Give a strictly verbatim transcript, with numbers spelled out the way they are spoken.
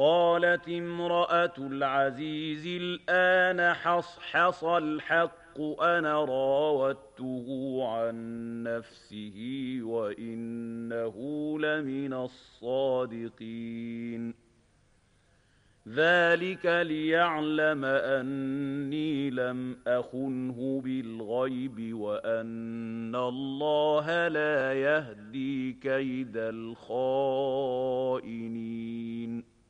وقالت امرأة العزيز الآن حصحص الحق أنا راودته عن نفسه وإنه لمن الصادقين ذلك ليعلم أني لم أخنه بالغيب وأن الله لا يهدي كيد الخائنين